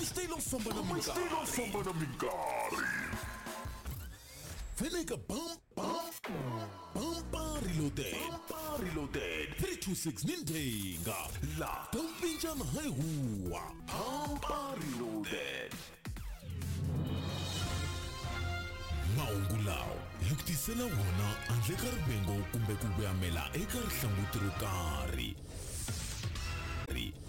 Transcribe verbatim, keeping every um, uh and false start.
style of famba na My style of famba na minkarhi. Feneka bam bam bumper reloaded. Bumper reloaded. three two six nintenga la tampinja na hai huwa Bumper reloaded. maungulao yukutisela wona andle ka rivengo kumbe ku vuyamela eka rihlangutiro karhi